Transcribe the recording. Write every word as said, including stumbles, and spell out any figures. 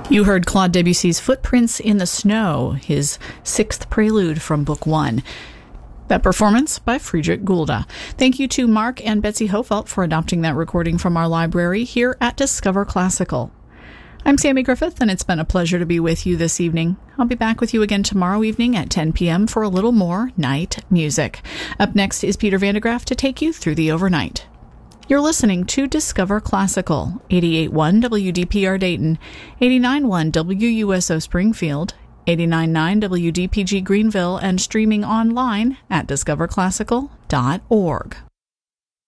You heard Claude Debussy's Footprints in the Snow, his sixth prelude from Book One. That performance by Friedrich Gulda. Thank you to Mark and Betsy Hofelt for adopting that recording from our library here at Discover Classical. I'm Sammy Griffith, and it's been a pleasure to be with you this evening. I'll be back with you again tomorrow evening at ten p.m. for a little more night music. Up next is Peter Vandegraff to take you through the overnight. You're listening to Discover Classical, eighty-eight point one W D P R Dayton, eighty-nine point one W U S O Springfield, eighty-nine point nine W D P G Greenville, and streaming online at discover classical dot org.